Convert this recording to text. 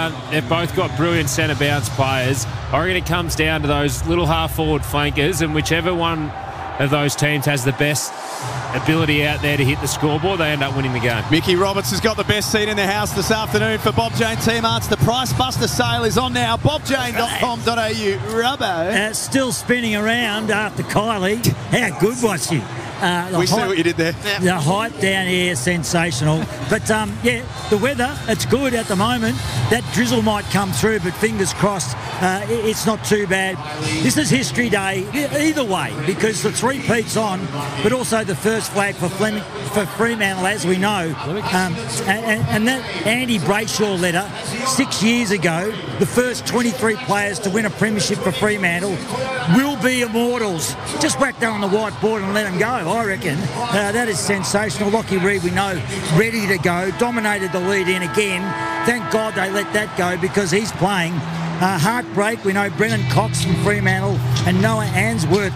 They've both got brilliant centre bounce players. I reckon it comes down to those little half-forward flankers, and whichever one of those teams has the best ability out there to hit the scoreboard, they end up winning the game. Mickey Roberts has got the best seat in the house this afternoon for Bob Jane T-Marts. The Price Buster sale is on now. bobjane.com.au. Rubbo. Still spinning around after Kylie. How good was she? We see what you did there. The height down here, sensational. But, the weather, it's good at the moment. That drizzle might come through, but fingers crossed, it's not too bad. This is History Day, either way, because the three-peat's on, but also the first flag for Fremantle, as we know. And that Andy Brayshaw letter, 6 years ago, the first 23 players to win a premiership for Fremantle will be immortals. Just whack that on the whiteboard and let them go, I reckon. That is sensational. Lockie Reed, we know, ready to go. Dominated the lead in again. Thank God they let that go because he's playing. Heartbreak, we know Brennan Cox from Fremantle and Noah Answorth